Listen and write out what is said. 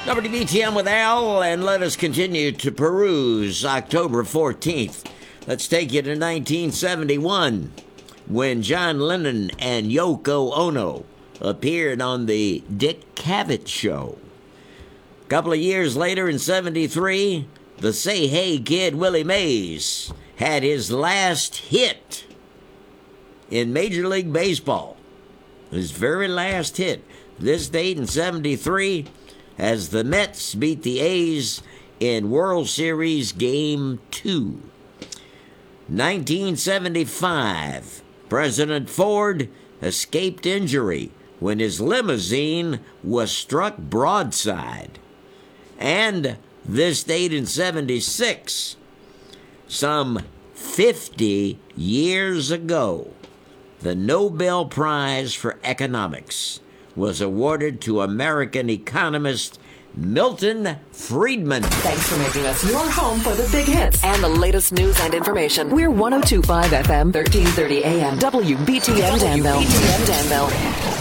WBTM with Al, and let us continue to peruse October 14th. Let's take you to 1971, when John Lennon and Yoko Ono appeared on the Dick Cavett Show. A couple of years later, in 73, the Say Hey Kid Willie Mays had his last hit in Major League Baseball. His very last hit. This date in 73, as the Mets beat the A's in World Series Game 2. 1975, President Ford escaped injury when his limousine was struck broadside. And this date in 76, some 50 years ago, the Nobel Prize for Economics was awarded to American economist Milton Friedman. Thanks for making us your home for the big hits and the latest news and information. We're 102.5 FM, 1330 AM, WBTM Danville.